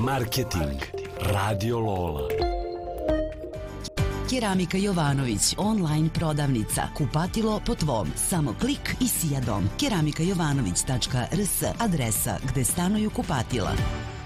Marketing Radio Lola. Keramika Jovanović, online prodavnica. Kupatilo po tvom. Samo klik i sija dom. keramikajovanović.rs, adresa gde stanuju kupatila.